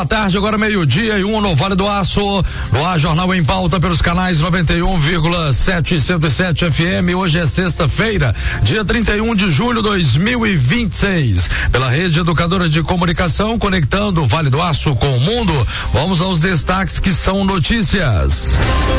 Boa tarde, agora 12:01 no Vale do Aço, no ar Jornal em Pauta pelos canais 91,7 e 107 FM. Hoje é sexta-feira, dia 31 de julho de 2026. Pela Rede Educadora de Comunicação, conectando o Vale do Aço com o mundo. Vamos aos destaques que são notícias.